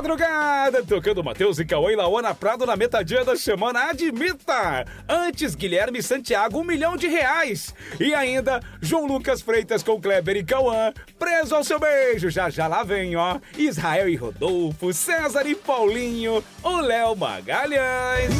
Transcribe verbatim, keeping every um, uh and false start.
madrugada, tocando Matheus e Cauã e Lauana Prado na metadinha da semana. Admita! Antes, Guilherme Santiago, um milhão de reais. E ainda, João Lucas Freitas com Kleber e Cauã, preso ao seu beijo. Já já lá vem, ó. Israel e Rodolfo, César e Paulinho, o Léo Magalhães.